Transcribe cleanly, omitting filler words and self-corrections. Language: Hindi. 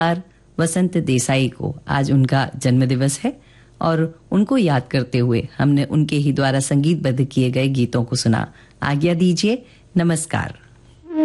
वसंत देसाई को आज उनका जन्मदिवस है और उनको याद करते हुए हमने उनके ही द्वारा संगीतबद्ध किए गए गीतों को सुना। आज्ञा दीजिए, नमस्कार।